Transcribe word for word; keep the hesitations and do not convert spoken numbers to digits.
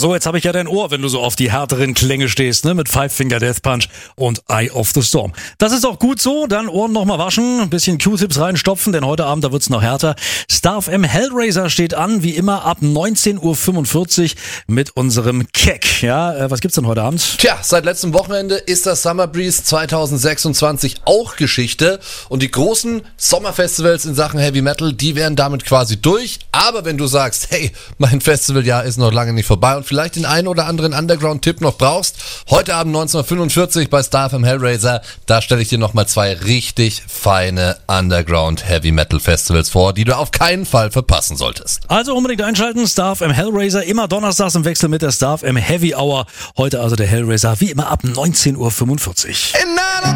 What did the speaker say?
So, jetzt habe ich ja dein Ohr, wenn du so auf die härteren Klänge stehst, ne? Mit Five Finger Death Punch und Eye of the Storm. Das ist auch gut so, dann Ohren nochmal waschen, ein bisschen Q-Tips reinstopfen, denn heute Abend, da wird's noch härter. Star F M Hellraiser steht an, wie immer ab neunzehn Uhr fünfundvierzig mit unserem Keck. Ja, äh, was gibt's denn heute Abend? Tja, seit letztem Wochenende ist das Summer Breeze zwanzig sechsundzwanzig auch Geschichte und die großen Sommerfestivals in Sachen Heavy Metal, die wären damit quasi durch. Aber wenn du sagst, hey, mein Festivaljahr ist noch lange nicht vorbei und vielleicht den einen oder anderen Underground-Tipp noch brauchst, heute Abend neunzehn Uhr fünfundvierzig bei Star F M Hellraiser, da stelle ich dir nochmal zwei richtig feine Underground Heavy Metal Festivals vor, die du auf keinen Fall verpassen solltest. Also unbedingt einschalten, Star F M Hellraiser, immer donnerstags im Wechsel mit der Star F M Heavy Hour. Heute also der Hellraiser, wie immer ab neunzehn Uhr fünfundvierzig.